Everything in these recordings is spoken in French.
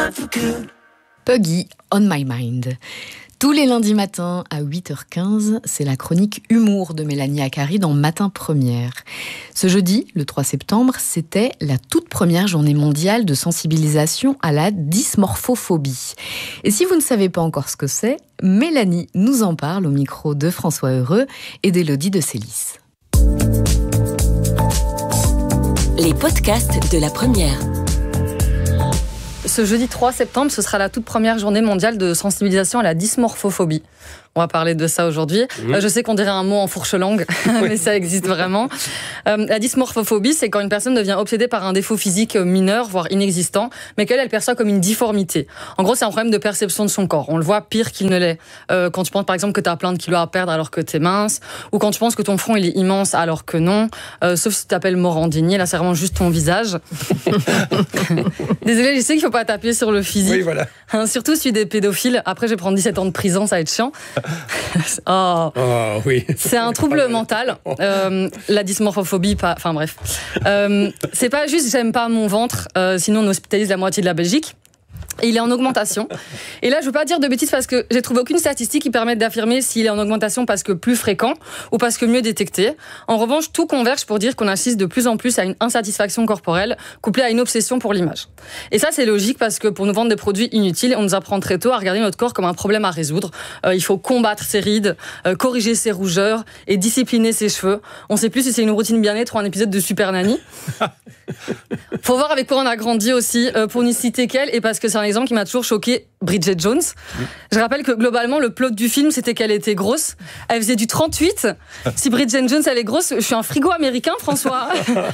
Puggy on my mind. Tous les lundis matins à 8h15, c'est la chronique humour de Mélanie Acari dans Matin Première. Ce jeudi, le 3 septembre, c'était la toute première journée mondiale de sensibilisation à la dysmorphophobie. Et si vous ne savez pas encore ce que c'est, Mélanie nous en parle au micro de François Heureux et d'Élodie de Célis. Les podcasts de la première. Ce jeudi 3 septembre, ce sera la toute première journée mondiale de sensibilisation à la dysmorphophobie. On va parler de ça aujourd'hui. Je sais qu'on dirait un mot en fourche-langue, mais ça existe vraiment. La dysmorphophobie, c'est quand une personne devient obsédée par un défaut physique mineur, voire inexistant, mais qu'elle perçoit comme une difformité. En gros, c'est un problème de perception de son corps. On le voit pire qu'il ne l'est. Quand tu penses par exemple que tu as plein de kilos à perdre alors que tu es mince, ou quand tu penses que ton front il est immense alors que non, sauf si tu t'appelles Morandini, là c'est vraiment juste ton visage. Désolée, je sais qu'il ne faut pas taper sur le physique. Oui, voilà. Surtout celui des pédophiles. Après, je vais prendre 17 ans de prison, ça va être chiant. Oui. C'est un trouble mental. La dysmorphophobie, enfin bref. C'est pas juste j'aime pas mon ventre, sinon on hospitalise la moitié de la Belgique. Et il est en augmentation. Et là, je veux pas dire de bêtises parce que j'ai trouvé aucune statistique qui permette d'affirmer s'il est en augmentation parce que plus fréquent ou parce que mieux détecté. En revanche, tout converge pour dire qu'on assiste de plus en plus à une insatisfaction corporelle couplée à une obsession pour l'image. Et ça, c'est logique parce que pour nous vendre des produits inutiles, on nous apprend très tôt à regarder notre corps comme un problème à résoudre. Il faut combattre ses rides, corriger ses rougeurs et discipliner ses cheveux. On sait plus si c'est une routine bien-être ou un épisode de Super Nanny. Faut voir avec quoi on a grandi aussi, pour n'y citer qu'elle, et parce que c'est un exemple qui m'a toujours choqué, Bridget Jones. Je rappelle que globalement, le plot du film, c'était qu'elle était grosse. Elle faisait du 38. Si Bridget Jones, elle est grosse, je suis un frigo américain, François.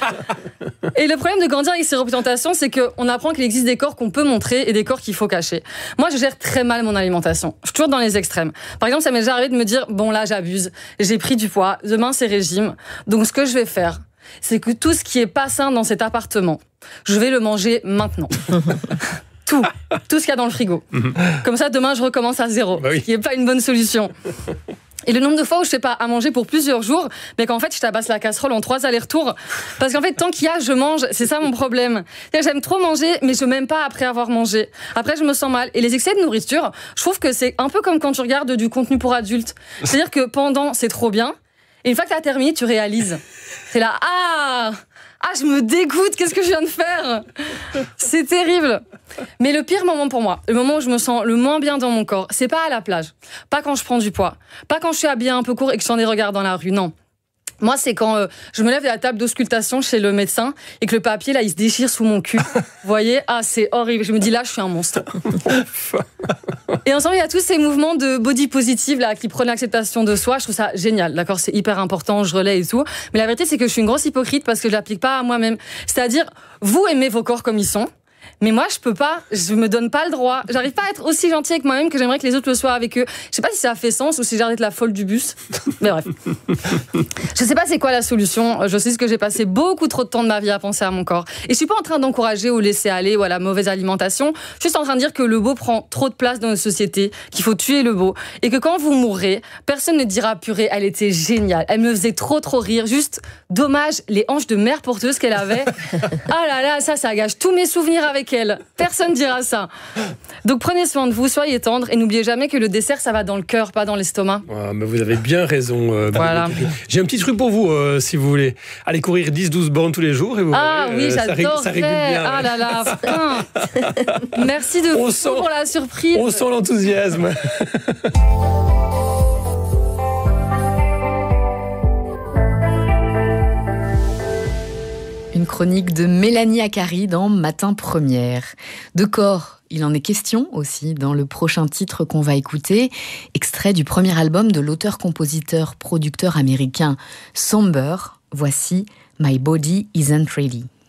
Et le problème de grandir avec ces représentations, c'est qu'on apprend qu'il existe des corps qu'on peut montrer et des corps qu'il faut cacher. Moi, je gère très mal mon alimentation. Je suis toujours dans les extrêmes. Par exemple, ça m'est déjà arrivé de me dire, bon là, j'abuse. J'ai pris du poids. Demain, c'est régime. Donc, ce que je vais faire, c'est que tout ce qui est pas sain dans cet appartement, je vais le manger maintenant. Tout ce qu'il y a dans le frigo. Comme ça, demain, je recommence à zéro. Bah oui. Ce qui n'est pas une bonne solution. Et le nombre de fois où je fais pas à manger pour plusieurs jours, mais qu'en fait, je tabasse la casserole en 3 allers-retours. Parce qu'en fait, tant qu'il y a, je mange. C'est ça mon problème. J'aime trop manger, mais je m'aime pas après avoir mangé. Après, je me sens mal. Et les excès de nourriture, je trouve que c'est un peu comme quand tu regardes du contenu pour adultes. C'est-à-dire que pendant, c'est trop bien. Et une fois que tu as terminé, tu réalises. C'est là, je me dégoûte, qu'est-ce que je viens de faire ? C'est terrible. Mais le pire moment pour moi, le moment où je me sens le moins bien dans mon corps, c'est pas à la plage, pas quand je prends du poids, pas quand je suis habillée un peu court et que je sens des regards dans la rue, non. Moi, c'est quand je me lève de la table d'auscultation chez le médecin et que le papier, là, il se déchire sous mon cul. Vous voyez ? C'est horrible. Je me dis, là, je suis un monstre. Et ensemble, il y a tous ces mouvements de body positive, là, qui prennent l'acceptation de soi. Je trouve ça génial. D'accord ? C'est hyper important, je relais et tout. Mais la vérité, c'est que je suis une grosse hypocrite parce que je l'applique pas à moi-même. C'est-à-dire, vous aimez vos corps comme ils sont. Mais moi, je peux pas, je me donne pas le droit. J'arrive pas à être aussi gentille avec moi-même que j'aimerais que les autres le soient avec eux. Je sais pas si ça fait sens ou si j'ai l'air d'être la folle du bus. Mais bref. Je sais pas c'est quoi la solution. Je sais que j'ai passé beaucoup trop de temps de ma vie à penser à mon corps. Et je suis pas en train d'encourager au laisser aller ou à la mauvaise alimentation. Je suis juste en train de dire que le beau prend trop de place dans notre société, qu'il faut tuer le beau. Et que quand vous mourrez, personne ne dira purée, elle était géniale. Elle me faisait trop rire. Juste, dommage, les hanches de mère porteuse qu'elle avait. Ah là là, ça gâche tous mes souvenirs avec elle. Personne dira ça. Donc prenez soin de vous, soyez tendres et n'oubliez jamais que le dessert, ça va dans le cœur, pas dans l'estomac. Mais vous avez bien raison. Voilà. J'ai un petit truc pour vous, si vous voulez. Allez courir 10-12 bornes tous les jours. Et vous oui, j'adore. Ça régule bien. Ah là là, merci de vous pour la surprise. On sent l'enthousiasme. Une chronique de Mélanie Acari dans Matin Première. De corps, il en est question aussi dans le prochain titre qu'on va écouter, extrait du premier album de l'auteur-compositeur-producteur américain Somber. Voici My Body Isn't Ready.